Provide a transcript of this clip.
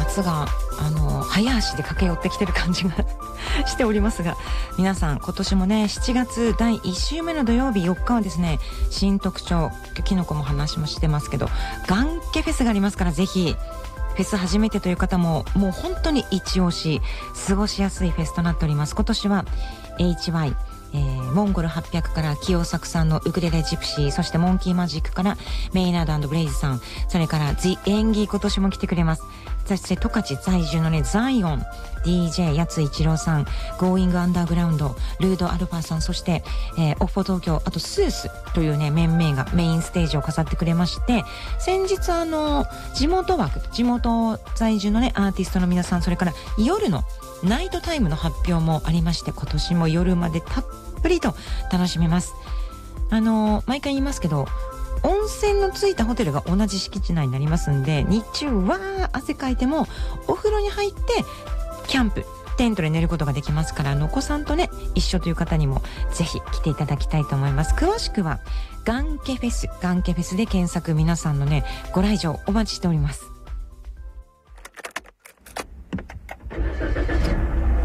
夏が早足で駆け寄ってきてる感じがしておりますが、皆さん今年もね7月第1週目の土曜日4日はですね、新特徴キノコも話もしてますけどガンケフェスがありますから、ぜひフェス初めてという方ももう本当に一押し、過ごしやすいフェスとなっております。今年は HY、モンゴル800から清作さんのウクレレジプシー、そしてモンキーマジックからメイナード&ブレイズさん、それからThe演技今年も来てくれます。そして十勝在住のねザイオン DJ やつ一郎さん、ゴーイングアンダーグラウンドルードアルファさん、そして、オッフォ東京、あとスースというね面々がメインステージを飾ってくれまして、先日地元在住のねアーティストの皆さん、それから夜のナイトタイムの発表もありまして、今年も夜までたっぷりと楽しめます。毎回言いますけど、温泉のついたホテルが同じ敷地内になりますんで、日中は汗かいてもお風呂に入ってキャンプテントで寝ることができますから、お子さんとね一緒という方にもぜひ来ていただきたいと思います。詳しくはガンケフェスで検索、皆さんのねご来場お待ちしております。